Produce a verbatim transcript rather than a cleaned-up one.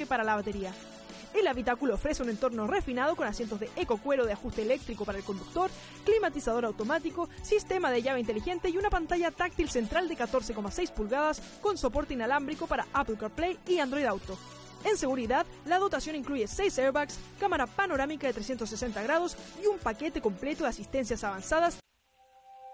para la batería. El habitáculo ofrece un entorno refinado con asientos de ecocuero de ajuste eléctrico para el conductor, climatizador automático, sistema de llave inteligente y una pantalla táctil central de catorce coma seis pulgadas con soporte inalámbrico para Apple CarPlay y Android Auto. En seguridad, la dotación incluye seis airbags, cámara panorámica de trescientos sesenta grados y un paquete completo de asistencias avanzadas